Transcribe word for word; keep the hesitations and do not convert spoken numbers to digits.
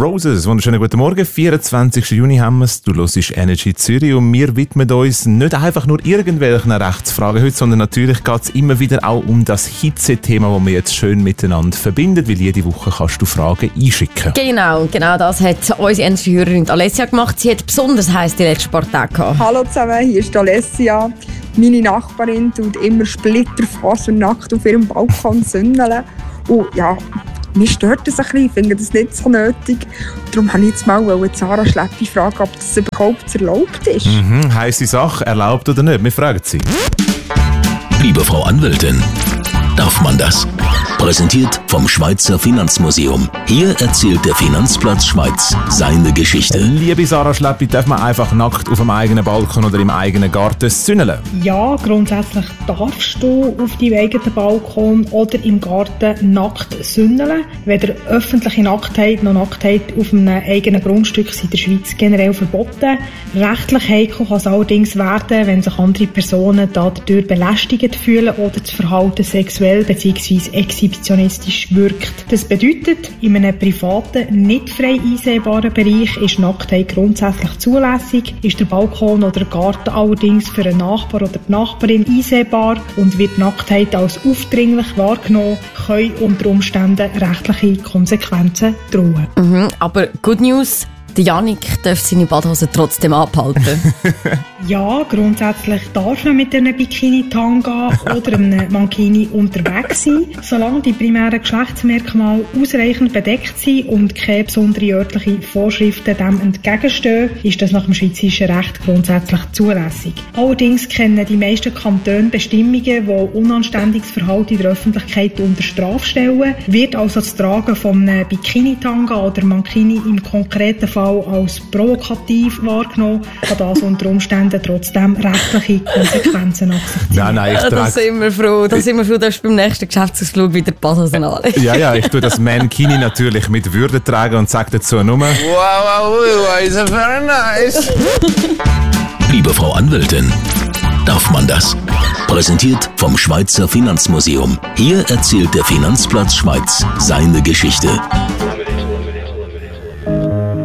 Roses. Wunderschönen guten Morgen. vierundzwanzigsten Juni haben wir es. Du hörst Energy Zürich und wir widmen uns nicht einfach nur irgendwelchen Rechtsfragen heute, sondern natürlich geht es immer wieder auch um das Hitzethema, das wir jetzt schön miteinander verbinden, weil jede Woche kannst du Fragen einschicken. Genau, genau das hat unsere Energy-Hörerin Alessia gemacht. Sie hat besonders heiß die letzten paar Tage gehabt. Hallo zusammen, hier ist Alessia. Meine Nachbarin tut immer splitterfasernackt auf ihrem Balkon sündeln. Und ja, mir stört das ein bisschen, ich finde das nicht so nötig. Darum wollte ich jetzt mal Sarah Schleppi fragen, ob das überhaupt erlaubt ist. Mhm, heisse Sache, erlaubt oder nicht? Wir fragen sie. Liebe Frau Anwältin, darf man das? Präsentiert vom Schweizer Finanzmuseum. Hier erzählt der Finanzplatz Schweiz seine Geschichte. Liebe Sarah Schleppi, darf man einfach nackt auf dem eigenen Balkon oder im eigenen Garten sünneln? Ja, grundsätzlich darfst du auf deinem eigenen Balkon oder im Garten nackt sünneln. Weder öffentliche Nacktheit noch Nacktheit auf einem eigenen Grundstück sind in der Schweiz generell verboten. Rechtlich heikel kann es allerdings werden, wenn sich andere Personen dadurch belästigt fühlen oder das Verhalten sexuell bzw. exhibitionistisch wirkt. Das bedeutet, in einem privaten, nicht frei einsehbaren Bereich ist Nacktheit grundsätzlich zulässig, ist der Balkon oder der Garten allerdings für einen Nachbar oder die Nachbarin einsehbar und wird Nacktheit als aufdringlich wahrgenommen, können unter Umständen rechtliche Konsequenzen drohen. Mhm, aber Good News, der Jannik darf seine Badhose trotzdem abhalten. Ja, grundsätzlich darf man mit einem Bikini-Tanga oder einem Mankini unterwegs sein, solange die primären Geschlechtsmerkmale ausreichend bedeckt sind und keine besonderen örtlichen Vorschriften dem entgegenstehen, ist das nach dem schweizerischen Recht grundsätzlich zulässig. Allerdings kennen die meisten Kantone Bestimmungen, die unanständiges Verhalten in der Öffentlichkeit unter Strafe stellen. Wird also das Tragen von einem Bikini-Tanga oder Mankini im konkreten Fall als provokativ wahrgenommen, kann das unter Umständen trotzdem rechtliche Konsequenzen nach sich ziehen. Nein, nein, ich trage... Da sind wir froh, da sind wir froh, dass du beim nächsten Geschäftsausflug wieder die Badhose anlegst. Ja, ja, ich tue das Mankini natürlich mit Würde tragen und sage dazu nur... Wow, wow, wow, is very nice. Liebe Frau Anwältin, darf man das? Präsentiert vom Schweizer Finanzmuseum. Hier erzählt der Finanzplatz Schweiz seine Geschichte.